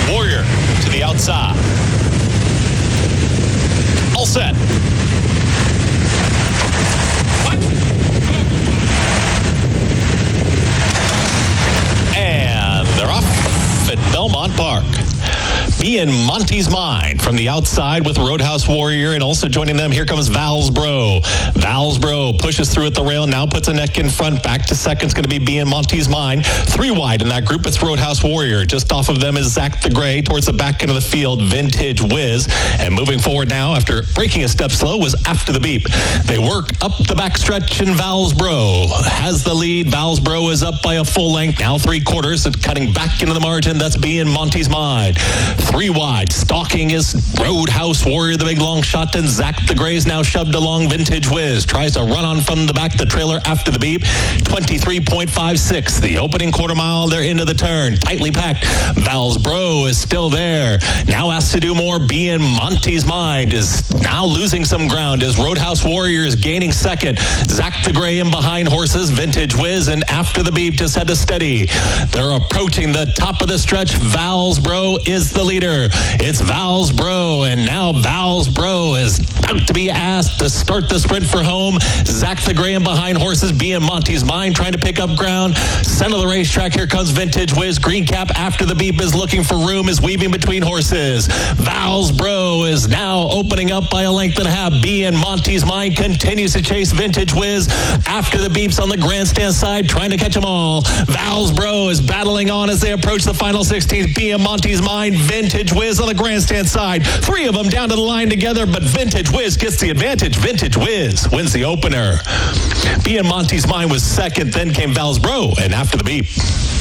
Warrior to the outside. All set. And they're off at Belmont Park. Be in Monty's Mind from the outside with Roadhouse Warrior, and also joining them, here comes Valsbro. Valsbro pushes through at the rail, now puts a neck in front. Back to second, it's going to be in Monty's Mind. 3 wide in that group, it's Roadhouse Warrior. Just off of them is Zach the Gray. Towards the back end of the field, Vintage Whiz. And moving forward now, after breaking a step slow, was After the Beep. They work up the backstretch, and Valsbro has the lead. Valsbro is up by a full length, now 3/4, and cutting back into the margin. That's in Monty's Mind. 3 wide. Stalking is Roadhouse Warrior, the big long shot. Then Zach the Gray is now shoved along. Vintage Whiz tries to run on from the back. The trailer After the Beep. 23.56. The opening quarter mile. They're into the turn. Tightly packed. Valsbro is still there. Now asked to do more. Be in Monty's Mind is now losing some ground as Roadhouse Warrior is gaining second. Zach the Gray in behind horses. Vintage Whiz and After the Beep just had to steady. They're approaching the top of the stretch. Valsbro is the leader. It's Valsbro, and now Valsbro is about to be asked to start the sprint for home. Zach the Gray in behind horses. Be in Monty's Mind trying to pick up ground. Center of the racetrack, here comes Vintage Whiz. Green cap After the Beep is looking for room, is weaving between horses. Valsbro is now opening up by a length and a half. Be in Monty's Mind continues to chase Vintage Whiz. After the Beep's on the grandstand side trying to catch them all. Valsbro is battling on as they approach the final 16th. Be in Monty's Mind. Vintage Whiz on the grandstand side. 3 of them down to the line together, but Vintage Whiz gets the advantage. Vintage Whiz wins the opener. Be in Monty's Mind was second, then came Valsbro and After the Beep.